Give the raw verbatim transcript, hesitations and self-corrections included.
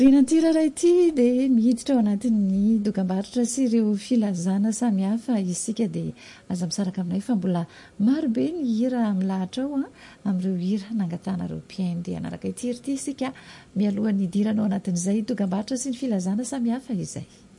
Rinantirara ity dia miditra ao anatin'ny dokam-barotra sy ireo filazana samihafa isika dia aza misaraka aminay fa mbola marobe ny hira milahatra ao amin'ireo hira nangatanareo mpiaino dia anaraka ity ry ity isika mialohan'ny hidirana ao anatin'izay dokam-barotra sy ny filazana samihafa izay.